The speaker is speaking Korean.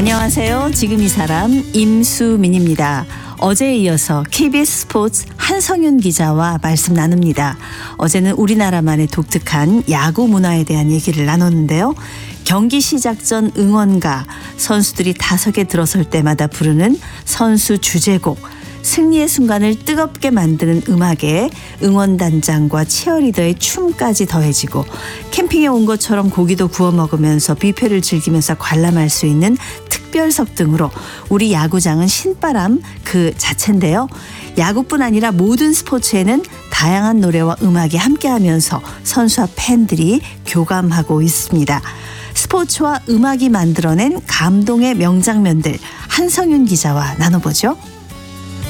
안녕하세요. 지금 이 사람 임수민입니다. 어제에 이어서 KBS 스포츠 한성윤 기자와 말씀 나눕니다. 어제는 우리나라만의 독특한 야구 문화에 대한 얘기를 나눴는데요. 경기 시작 전 응원가, 선수들이 타석에 들어설 때마다 부르는 선수 주제곡, 승리의 순간을 뜨겁게 만드는 음악에 응원단장과 치어리더의 춤까지 더해지고 캠핑에 온 것처럼 고기도 구워 먹으면서 뷔페를 즐기면서 관람할 수 있는 특별석 등으로 우리 야구장은 신바람 그 자체인데요. 야구뿐 아니라 모든 스포츠에는 다양한 노래와 음악이 함께하면서 선수와 팬들이 교감하고 있습니다. 스포츠와 음악이 만들어낸 감동의 명장면들 한성윤 기자와 나눠보죠.